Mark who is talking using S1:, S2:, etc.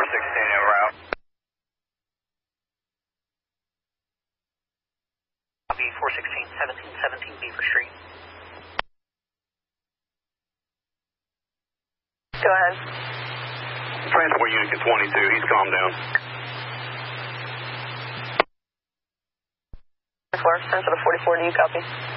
S1: 416 en route.
S2: Copy 416, 1717 Beaver Street.
S3: Go ahead.
S1: Transport unit to 22, he's calmed down.
S3: 10 for the 44, do you copy?